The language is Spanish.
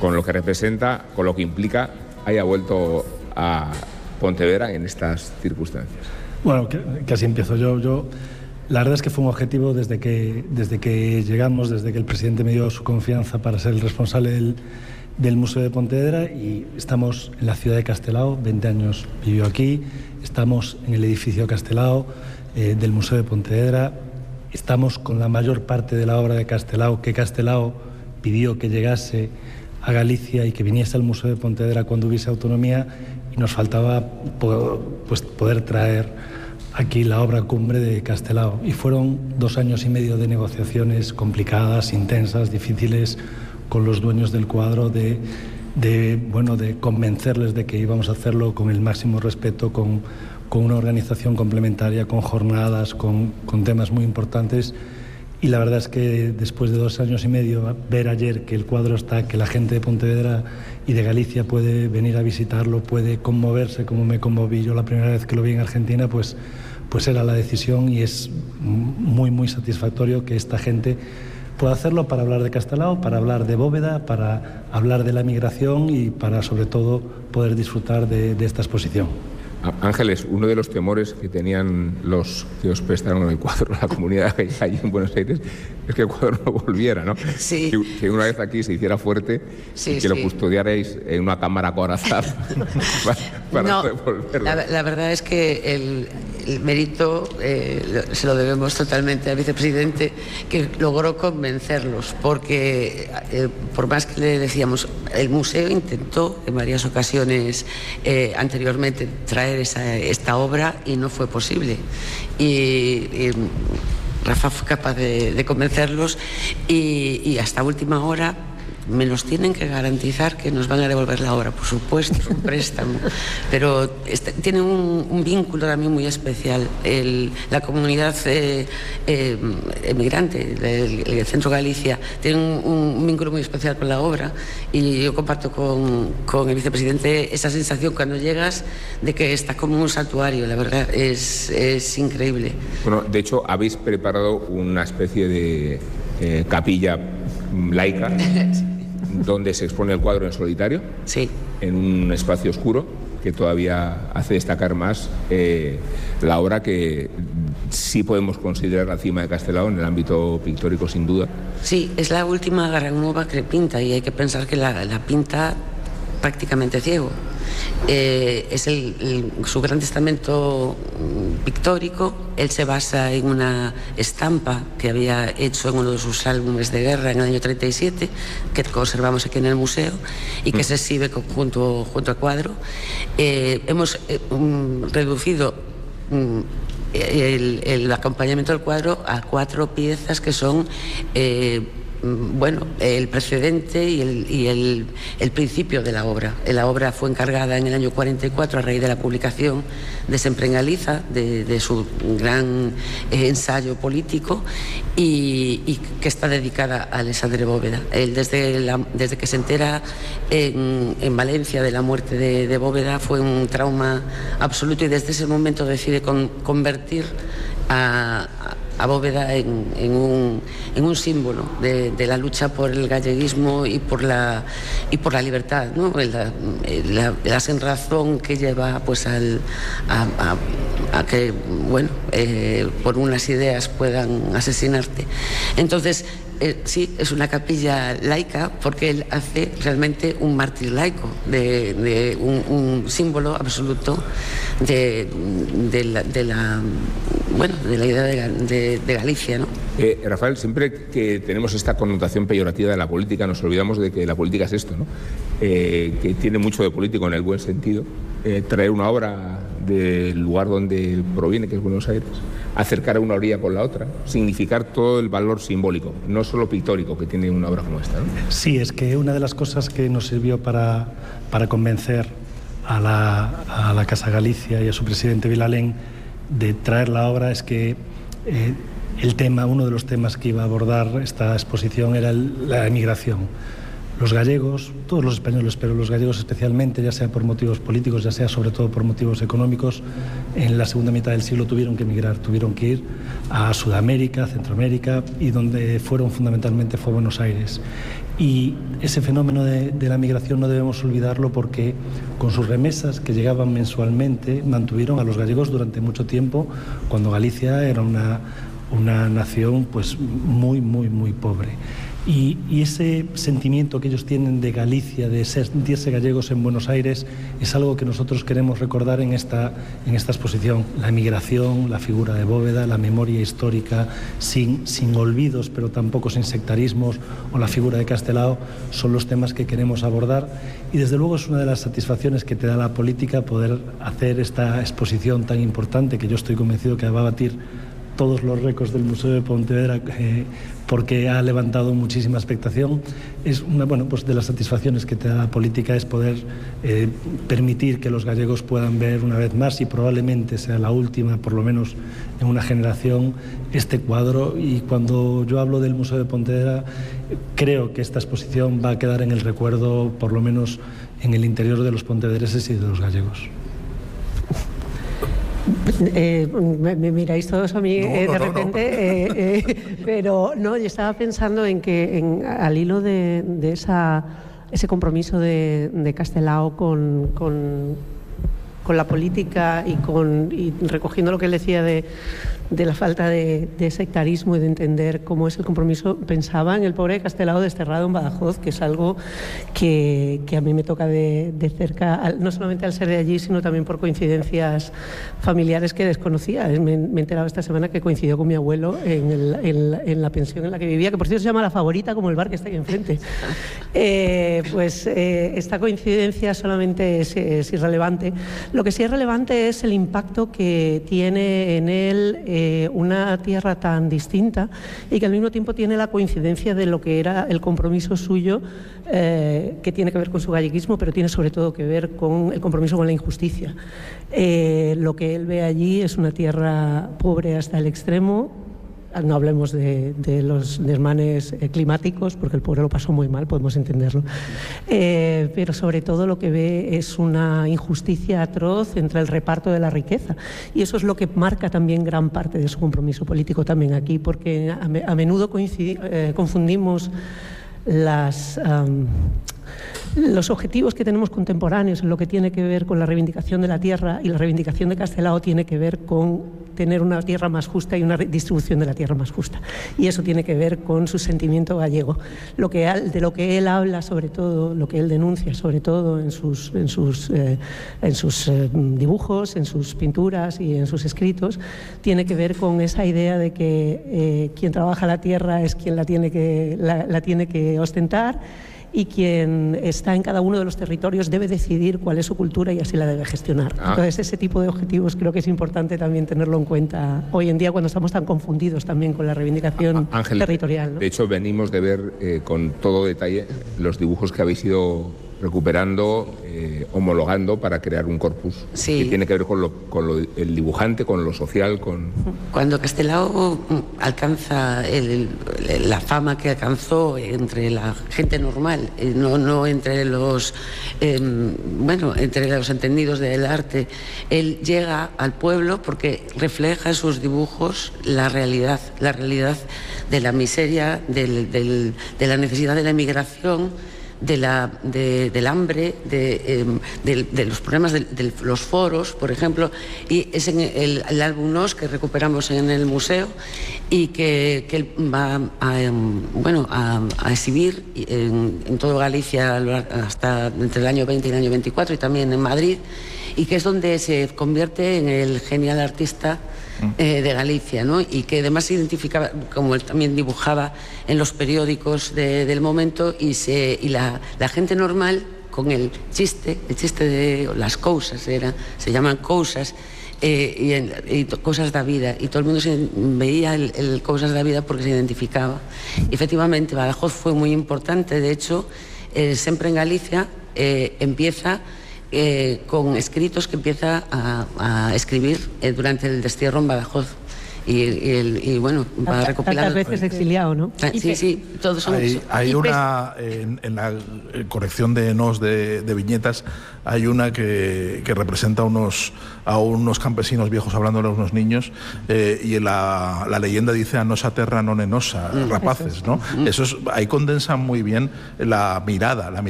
con lo que representa, con lo que implica, haya vuelto a Pontevedra en estas circunstancias. Bueno, casi empiezo yo. La verdad es que fue un objetivo desde que llegamos, desde que el presidente me dio su confianza para ser el responsable del Museo de Pontevedra, y estamos en la ciudad de Castelao, 20 años vivió aquí, estamos en el edificio Castelao del Museo de Pontevedra, estamos con la mayor parte de la obra de Castelao, que Castelao pidió que llegase a Galicia y que viniese al Museo de Pontevedra cuando hubiese autonomía, y nos faltaba pues poder traer aquí la obra cumbre de Castelao. Y fueron 2 años y medio de negociaciones complicadas, intensas, difíciles, con los dueños del cuadro, de convencerles de que íbamos a hacerlo con el máximo respeto, con una organización complementaria, con jornadas, con temas muy importantes. Y la verdad es que después de 2 años y medio, ver ayer que el cuadro está, que la gente de Pontevedra y de Galicia puede venir a visitarlo, puede conmoverse como me conmoví yo la primera vez que lo vi en Argentina, pues era la decisión, y es muy, muy satisfactorio que esta gente pueda hacerlo para hablar de Castelao, para hablar de Bóveda, para hablar de la migración y para, sobre todo, poder disfrutar de esta exposición. Ángeles, uno de los temores que tenían los que os prestaron el cuadro, la comunidad allí en Buenos Aires, es que el cuadro no volviera, ¿no? Sí. Que una vez aquí se hiciera fuerte, y que lo custodiarais en una cámara acorazada para devolverlo. La verdad es que el mérito se lo debemos totalmente al vicepresidente, que logró convencerlos, porque por más que le decíamos, el museo intentó en varias ocasiones anteriormente traer esta obra y no fue posible, y Rafa fue capaz de convencerlos, y hasta última hora me los tienen que garantizar que nos van a devolver la obra, por supuesto, es un préstamo, pero tiene un vínculo también muy especial. La comunidad emigrante del Centro Galicia tiene un vínculo muy especial con la obra, y yo comparto con el vicepresidente esa sensación cuando llegas de que está como un santuario. La verdad es increíble. Bueno, de hecho habéis preparado una especie de capilla laica donde se expone el cuadro en solitario, sí, en un espacio oscuro, que todavía hace destacar más la obra, que sí podemos considerar la cima de Castelao en el ámbito pictórico, sin duda. Sí, es la última gran obra que pinta, y hay que pensar que la pinta prácticamente ciego. Es su gran testamento pictórico. Él se basa en una estampa que había hecho en uno de sus álbumes de guerra en el año 37, que conservamos aquí en el museo y que se exhibe junto al cuadro. Hemos reducido el acompañamiento del cuadro a 4 piezas que son el precedente y el principio de la obra. La obra fue encargada en el año 44 a raíz de la publicación de Sempre en Galiza, de su gran ensayo político, y que está dedicada a Alexandre Bóveda. Él desde que se entera en Valencia de la muerte de Bóveda, fue un trauma absoluto, y desde ese momento decide convertir a Bóveda en un símbolo de la lucha por el galleguismo y por la libertad, ¿no? La sinrazón que lleva pues a que por unas ideas puedan asesinarte. Entonces sí, es una capilla laica, porque él hace realmente un mártir laico, de un símbolo absoluto de la idea de Galicia, ¿no? Rafael, siempre que tenemos esta connotación peyorativa de la política, nos olvidamos de que la política es esto, ¿no? Que tiene mucho de político en el buen sentido. Traer una obra del lugar donde proviene, que es Buenos Aires, acercar a una orilla con la otra, significar todo el valor simbólico, no solo pictórico, que tiene una obra como esta, ¿no? Sí, es que una de las cosas que nos sirvió para convencer a la Casa Galicia y a su presidente Vilalén de traer la obra es que uno de los temas que iba a abordar esta exposición era la emigración. Los gallegos, todos los españoles, pero los gallegos especialmente, ya sea por motivos políticos, ya sea sobre todo por motivos económicos, en la segunda mitad del siglo tuvieron que emigrar, tuvieron que ir a Sudamérica, Centroamérica, y donde fueron fundamentalmente fue Buenos Aires. Y ese fenómeno de la migración no debemos olvidarlo, porque con sus remesas que llegaban mensualmente mantuvieron a los gallegos durante mucho tiempo, cuando Galicia era una nación pues muy pobre. Y ese sentimiento que ellos tienen de Galicia, de sentirse gallegos en Buenos Aires, es algo que nosotros queremos recordar en esta exposición. La migración, la figura de Bóveda, la memoria histórica, sin olvidos, pero tampoco sin sectarismos, o la figura de Castelao, son los temas que queremos abordar. Y desde luego es una de las satisfacciones que te da la política poder hacer esta exposición tan importante, que yo estoy convencido que va a batir todos los récords del Museo de Pontevedra, porque ha levantado muchísima expectación. Es una, pues de las satisfacciones que te da la política es poder permitir que los gallegos puedan ver una vez más, y probablemente sea la última, por lo menos en una generación, este cuadro. Y cuando yo hablo del Museo de Pontevedra, creo que esta exposición va a quedar en el recuerdo, por lo menos en el interior de los pontevedreses y de los gallegos. Me miráis todos a mí de repente, pero no, yo estaba pensando en que al hilo de ese compromiso de Castelao con la política y recogiendo lo que él decía de la falta de sectarismo y de entender cómo es el compromiso, pensaba en el pobre Castelao desterrado en Badajoz, que es algo que a mí me toca de cerca, no solamente al ser de allí, sino también por coincidencias familiares que desconocía. Me he enterado esta semana que coincidió con mi abuelo en la pensión en la que vivía, que por cierto se llama La Favorita, como el bar que está ahí enfrente. Esta coincidencia solamente es irrelevante. Lo que sí es relevante es el impacto que tiene en él una tierra tan distinta, y que al mismo tiempo tiene la coincidencia de lo que era el compromiso suyo, que tiene que ver con su galleguismo, pero tiene sobre todo que ver con el compromiso con la injusticia. Lo que él ve allí es una tierra pobre hasta el extremo. No hablemos de los desmanes climáticos, porque el pobre lo pasó muy mal, podemos entenderlo. Pero sobre todo lo que ve es una injusticia atroz entre el reparto de la riqueza. Y eso es lo que marca también gran parte de su compromiso político también aquí, porque a menudo confundimos los objetivos que tenemos contemporáneos en lo que tiene que ver con la reivindicación de la tierra, y la reivindicación de Castelao tiene que ver con tener una tierra más justa y una distribución de la tierra más justa. Y eso tiene que ver con su sentimiento gallego. De lo que él habla, sobre todo, lo que él denuncia, sobre todo en sus dibujos, en sus pinturas y en sus escritos, tiene que ver con esa idea de que quien trabaja la tierra es quien la tiene que ostentar, y quien está en cada uno de los territorios debe decidir cuál es su cultura y así la debe gestionar. Entonces, ese tipo de objetivos creo que es importante también tenerlo en cuenta hoy en día, cuando estamos tan confundidos también con la reivindicación territorial, ¿no? De hecho, venimos de ver con todo detalle los dibujos que habéis ido recuperando, homologando para crear un corpus, sí, que tiene que ver con el dibujante, con lo social, Cuando Castelao alcanza la fama que alcanzó entre la gente normal, no entre entre los entendidos del arte, él llega al pueblo porque refleja en sus dibujos la realidad de la miseria, de la necesidad de la emigración, del hambre, de los problemas de los foros, por ejemplo, y es en el álbum Nos, que recuperamos en el museo, y que él va a exhibir en todo Galicia hasta entre el año 20 y el año 24, y también en Madrid, y que es donde se convierte en el genial artista de Galicia, ¿no? Y que además se identificaba, como él también dibujaba en los periódicos del momento, y la gente normal, con el chiste de las cousas, se llaman cousas, y cosas da vida, y todo el mundo veía el cosas da vida porque se identificaba. Y efectivamente, Badajoz fue muy importante. De hecho, siempre en Galicia empieza con escritos que empieza a escribir durante el destierro en Badajoz, y bueno, va recopilando. Tantas veces exiliado, ¿no? Sí, todos son... Hay una, en la corrección de nos de viñetas, hay una que representa a unos campesinos viejos hablándole a unos niños, y en la leyenda dice a nosa terra non enosa, rapaces, ¿no? Ahí condensa muy bien la mirada